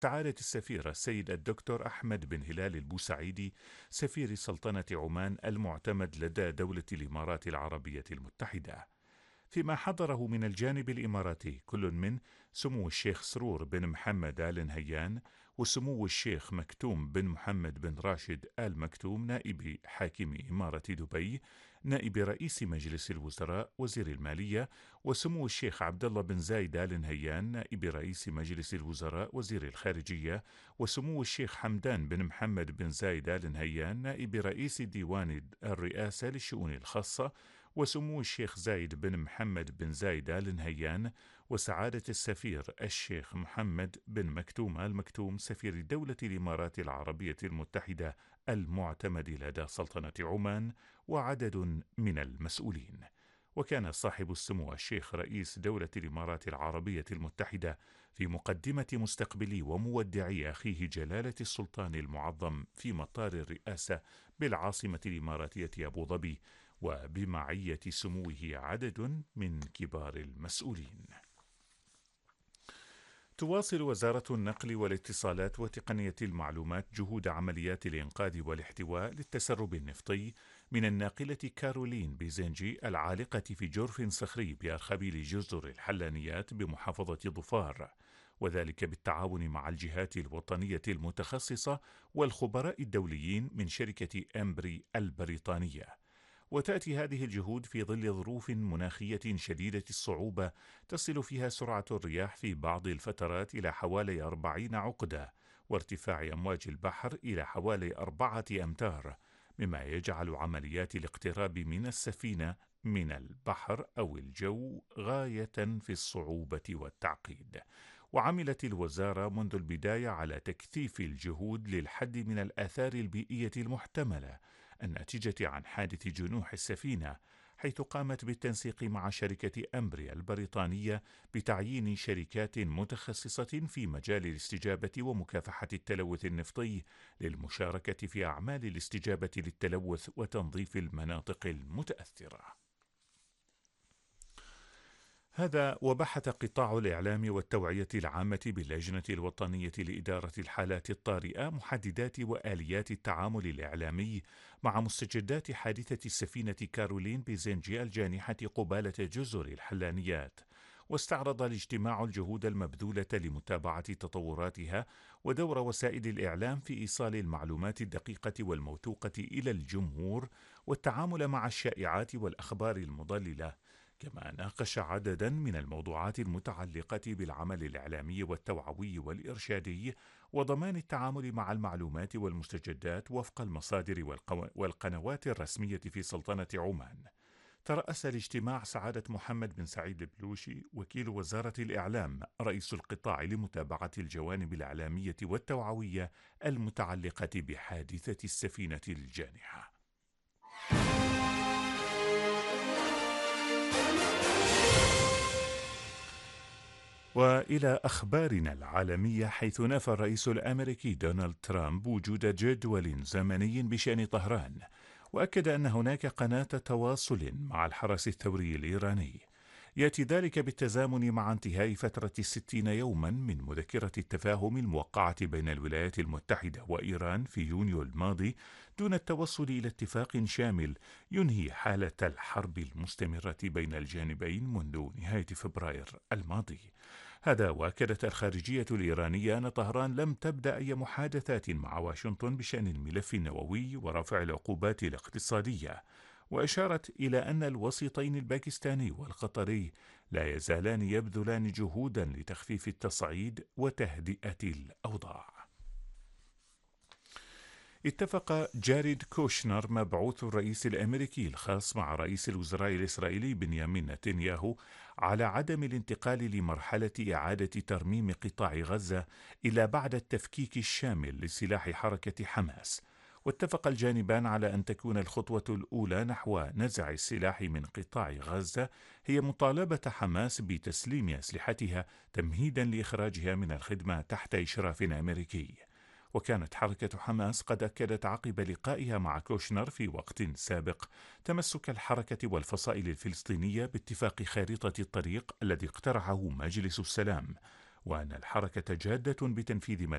سعادة السفير السيد الدكتور أحمد بن هلال البوسعيدي سفير سلطنة عمان المعتمد لدى دولة الإمارات العربية المتحدة، فيما حضره من الجانب الإماراتي كل من سمو الشيخ سرور بن محمد آل نهيان وسمو الشيخ مكتوم بن محمد بن راشد آل مكتوم نائب حاكم إمارة دبي، نائب رئيس مجلس الوزراء وزير المالية، وسمو الشيخ عبد الله بن زايد آل نهيان نائب رئيس مجلس الوزراء وزير الخارجية، وسمو الشيخ حمدان بن محمد بن زايد آل نهيان نائب رئيس ديوان الرئاسة للشؤون الخاصة، وسمو الشيخ زايد بن محمد بن زايد آل نهيان، وسعادة السفير الشيخ محمد بن مكتوم آل مكتوم سفير دولة الإمارات العربية المتحدة المعتمد لدى سلطنة عمان، وعدد من المسؤولين. وكان صاحب السمو الشيخ رئيس دولة الإمارات العربية المتحدة في مقدمة مستقبلي ومودعي أخيه جلالة السلطان المعظم في مطار الرئاسة بالعاصمة الإماراتية أبو ظبي، وبمعية سموه عدد من كبار المسؤولين. تواصل وزارة النقل والاتصالات وتقنية المعلومات جهود عمليات الإنقاذ والاحتواء للتسرب النفطي من الناقلة كارولين بيزنجي العالقة في جرف صخري بأرخبيل جزر الحلانيات بمحافظة ظفار، وذلك بالتعاون مع الجهات الوطنية المتخصصة والخبراء الدوليين من شركة أمبري البريطانية. وتأتي هذه الجهود في ظل ظروف مناخية شديدة الصعوبة تصل فيها سرعة الرياح في بعض الفترات إلى حوالي 40 عقدة، وارتفاع أمواج البحر إلى حوالي 4 أمتار، مما يجعل عمليات الاقتراب من السفينة من البحر أو الجو غاية في الصعوبة والتعقيد. وعملت الوزارة منذ البداية على تكثيف الجهود للحد من الآثار البيئية المحتملة الناتجة عن حادث جنوح السفينة، حيث قامت بالتنسيق مع شركة أمبري البريطانية بتعيين شركات متخصصة في مجال الاستجابة ومكافحة التلوث النفطي للمشاركة في أعمال الاستجابة للتلوث وتنظيف المناطق المتأثرة. هذا وبحث قطاع الإعلام والتوعية العامة باللجنة الوطنية لإدارة الحالات الطارئة محددات وآليات التعامل الإعلامي مع مستجدات حادثة السفينة كارولين بيزنجي الجانحة قبالة جزر الحلانيات، واستعرض الاجتماع الجهود المبذولة لمتابعة تطوراتها ودور وسائل الإعلام في إيصال المعلومات الدقيقة والموثوقة إلى الجمهور والتعامل مع الشائعات والأخبار المضللة، كما ناقش عددا من الموضوعات المتعلقة بالعمل الإعلامي والتوعوي والإرشادي وضمان التعامل مع المعلومات والمستجدات وفق المصادر والقنوات الرسمية في سلطنة عمان. ترأس الاجتماع سعادة محمد بن سعيد البلوشي وكيل وزارة الإعلام رئيس القطاع لمتابعة الجوانب الإعلامية والتوعوية المتعلقة بحادثة السفينة الجانحة. وإلى أخبارنا العالمية، حيث نفى الرئيس الأمريكي دونالد ترامب وجود جدول زمني بشأن طهران، وأكد أن هناك قناة تواصل مع الحرس الثوري الإيراني. يأتي ذلك بالتزامن مع انتهاء فترة 60 يوما من مذكرة التفاهم الموقعة بين الولايات المتحدة وإيران في يونيو الماضي دون التوصل إلى اتفاق شامل ينهي حالة الحرب المستمرة بين الجانبين منذ نهاية فبراير الماضي. هذا وأكدت الخارجية الإيرانية أن طهران لم تبدأ أي محادثات مع واشنطن بشأن الملف النووي ورفع العقوبات الاقتصادية، وأشارت إلى أن الوسيطين الباكستاني والقطري لا يزالان يبذلان جهودا لتخفيف التصعيد وتهدئة الأوضاع. اتفق جاريد كوشنر مبعوث الرئيس الأمريكي الخاص مع رئيس الوزراء الإسرائيلي بنيامين نتنياهو على عدم الانتقال لمرحلة إعادة ترميم قطاع غزة إلا بعد التفكيك الشامل لسلاح حركة حماس. واتفق الجانبان على أن تكون الخطوة الأولى نحو نزع السلاح من قطاع غزة هي مطالبة حماس بتسليم أسلحتها تمهيدا لإخراجها من الخدمة تحت إشراف أمريكي. وكانت حركة حماس قد أكدت عقب لقائها مع كوشنر في وقت سابق تمسك الحركة والفصائل الفلسطينية باتفاق خارطة الطريق الذي اقترحه مجلس السلام، وأن الحركة جادة بتنفيذ